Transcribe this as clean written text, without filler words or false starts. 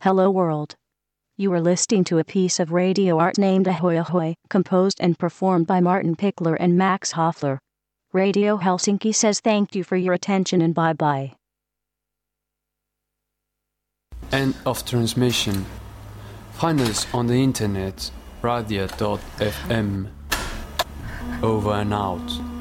Hello world. You are listening to a piece of radio art named Ahoy Ahoy, composed and performed by Martin Pickler and Max Hoffler. Radio Helsinki says thank you for your attention and bye-bye. End of transmission. Find us on the internet, radio.fm. Over and out.